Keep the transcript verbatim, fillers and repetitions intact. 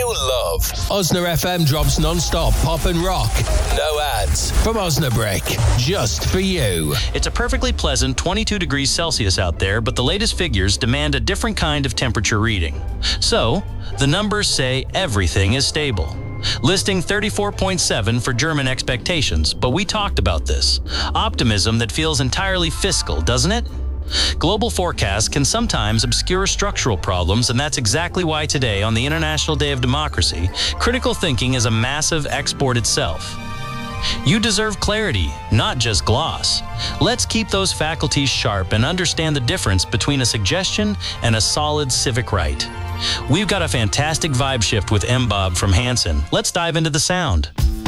love. Osna F M drops non-stop pop and rock. No ads. From Osnabrick. Just for you. It's a perfectly pleasant twenty-two degrees Celsius out there, but the latest figures demand a different kind of temperature reading. So, the numbers say everything is stable. Listing thirty-four point seven for German expectations, but we talked about this. Optimism that feels entirely fiscal, doesn't it? Global forecasts can sometimes obscure structural problems, and that's exactly why today, on the International Day of Democracy, critical thinking is a massive export itself. You deserve clarity, not just gloss. Let's keep those faculties sharp and understand the difference between a suggestion and a solid civic right. We've got a fantastic vibe shift with M-Bob from Hanson. Let's dive into the sound.